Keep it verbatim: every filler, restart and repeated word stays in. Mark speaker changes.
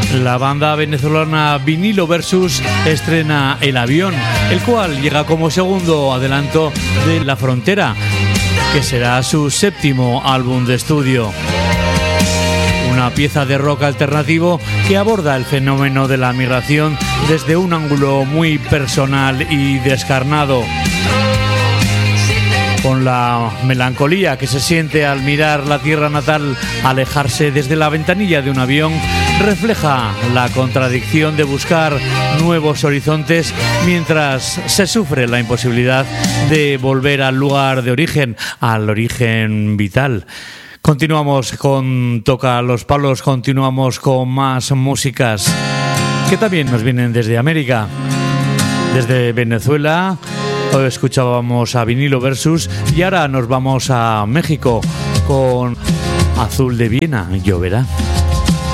Speaker 1: La banda venezolana Vinilo Versus estrena El Avión, el cual llega como segundo adelanto de La Frontera, que será su séptimo álbum de estudio. Una pieza de rock alternativo que aborda el fenómeno de la migración desde un ángulo muy personal y descarnado. Con la melancolía que se siente al mirar la tierra natal alejarse desde la ventanilla de un avión, refleja la contradicción de buscar nuevos horizontes mientras se sufre la imposibilidad de volver al lugar de origen, al origen vital. Continuamos con Toca los Palos, continuamos con más músicas que también nos vienen desde América, desde Venezuela. Hoy escuchábamos a Vinilo Versus y ahora nos vamos a México con Azul de Viena, Lloverá.